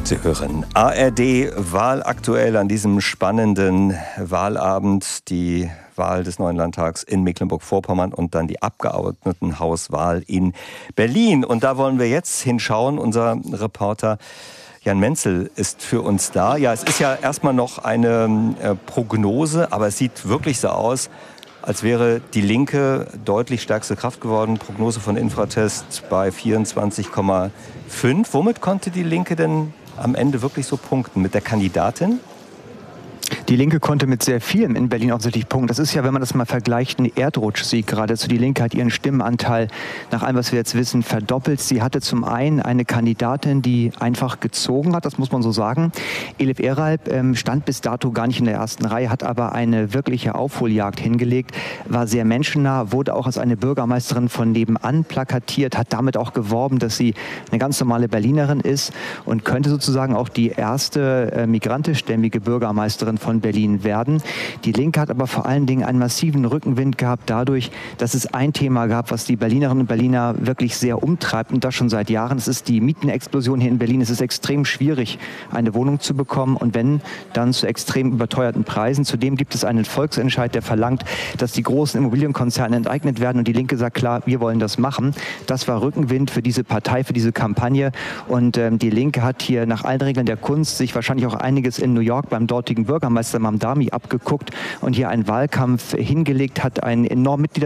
Sie hören ARD Wahlaktuell an diesem spannenden Wahlabend. Die Wahl des neuen Landtags in Mecklenburg-Vorpommern und dann die Abgeordnetenhauswahl in Berlin. Und da wollen wir jetzt hinschauen. Unser Reporter Jan Menzel ist für uns da. Ja, es ist ja erstmal noch eine Prognose, aber es sieht wirklich so aus, als wäre die Linke deutlich stärkste Kraft geworden. Prognose von Infratest bei 24,5. Womit konnte die Linke denn am Ende wirklich so punkten? Mit der Kandidatin? Die Linke konnte mit sehr vielem in Berlin offensichtlich punkten. Das ist ja, wenn man das mal vergleicht, ein Erdrutschsieg geradezu. Die Linke hat ihren Stimmenanteil, nach allem, was wir jetzt wissen, verdoppelt. Sie hatte zum einen eine Kandidatin, die einfach gezogen hat, das muss man so sagen. Elif Eralp stand bis dato gar nicht in der ersten Reihe, hat aber eine wirkliche Aufholjagd hingelegt, war sehr menschennah, wurde auch als eine Bürgermeisterin von nebenan plakatiert, hat damit auch geworben, dass sie eine ganz normale Berlinerin ist und könnte sozusagen auch die erste migrantischstämmige Bürgermeisterin von Berlin werden. Die Linke hat aber vor allen Dingen einen massiven Rückenwind gehabt dadurch, dass es ein Thema gab, was die Berlinerinnen und Berliner wirklich sehr umtreibt und das schon seit Jahren. Es ist die Mietenexplosion hier in Berlin. Es ist extrem schwierig, eine Wohnung zu bekommen und wenn, dann zu extrem überteuerten Preisen. Zudem gibt es einen Volksentscheid, der verlangt, dass die großen Immobilienkonzerne enteignet werden und die Linke sagt, klar, wir wollen das machen. Das war Rückenwind für diese Partei, für diese Kampagne und die Linke hat hier nach allen Regeln der Kunst sich wahrscheinlich auch einiges in New York beim dortigen Bürgermeister Mamdani abgeguckt und hier einen Wahlkampf hingelegt, hat einen enormen